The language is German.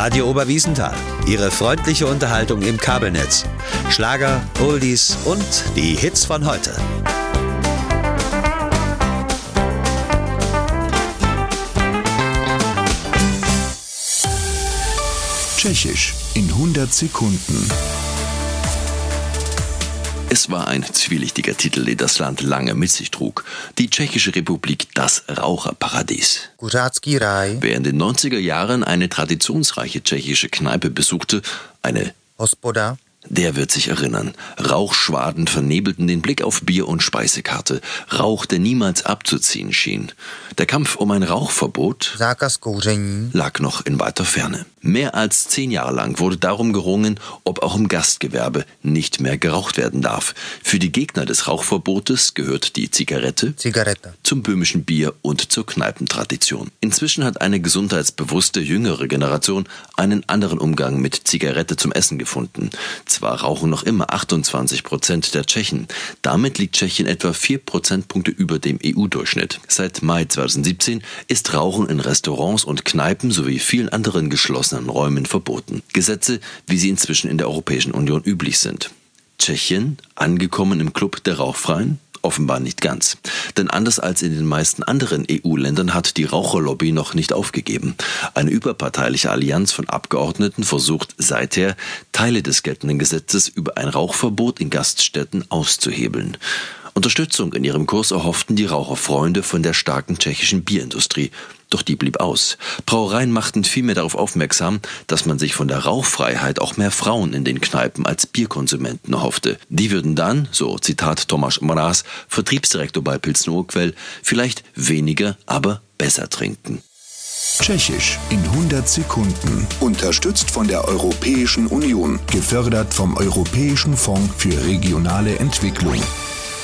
Radio Oberwiesenthal. Ihre freundliche Unterhaltung im Kabelnetz. Schlager, Oldies und die Hits von heute. Tschechisch in 100 Sekunden. Es war ein zwielichtiger Titel, den das Land lange mit sich trug. Die Tschechische Republik, das Raucherparadies. Kuřácký Raj. Wer in den 90er Jahren eine traditionsreiche tschechische Kneipe besuchte, eine Hospoda. der wird sich erinnern. Rauchschwaden vernebelten den Blick auf Bier- und Speisekarte. Rauch, der niemals abzuziehen schien. Der Kampf um ein Rauchverbot Zákaz kouření. lag noch in weiter Ferne. Mehr als 10 Jahre lang wurde darum gerungen, ob auch im Gastgewerbe nicht mehr geraucht werden darf. Für die Gegner des Rauchverbotes gehört die Zigarette Cigareta. zum böhmischen Bier und zur Kneipentradition. Inzwischen hat eine gesundheitsbewusste jüngere Generation einen anderen Umgang mit Zigarette zum Essen gefunden. Zwar rauchen noch immer 28% der Tschechen. Damit liegt Tschechien etwa 4 Prozentpunkte über dem EU-Durchschnitt. Seit Mai 2017 ist Rauchen in Restaurants und Kneipen sowie vielen anderen geschlossenen Räumen verboten. Gesetze, wie sie inzwischen in der Europäischen Union üblich sind. Tschechien, angekommen im Club der Rauchfreien? Offenbar nicht ganz. Denn anders als in den meisten anderen EU-Ländern hat die Raucherlobby noch nicht aufgegeben. Eine überparteiliche Allianz von Abgeordneten versucht seither, Teile des geltenden Gesetzes über ein Rauchverbot in Gaststätten auszuhebeln. Unterstützung in ihrem Kurs erhofften die Raucherfreunde von der starken tschechischen Bierindustrie. Doch die blieb aus. Brauereien machten vielmehr darauf aufmerksam, dass man sich von der Rauchfreiheit auch mehr Frauen in den Kneipen als Bierkonsumenten erhoffte. Die würden dann, so Zitat Tomáš Mraz, Vertriebsdirektor bei Pilsner Urquell, vielleicht weniger, aber besser trinken. Tschechisch in 100 Sekunden. Unterstützt von der Europäischen Union. Gefördert vom Europäischen Fonds für regionale Entwicklung.